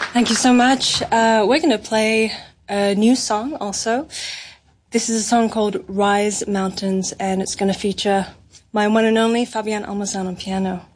Thank you so much. We're going to play a new song also. This is a song called Rise Mountains, and it's going to feature my one and only Fabian Almazan on piano.